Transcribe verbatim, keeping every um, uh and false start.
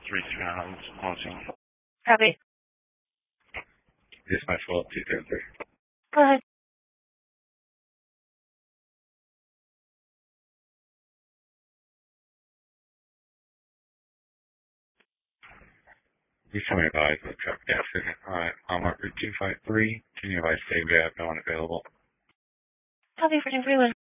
three three nine, launching. Copy. Dispatch well, two thirty three. Go ahead. Please tell me advise the traffic accident. Alright, mile marker two five three. Can you advise Dave Gap, no one available? Copy for ten forty-one.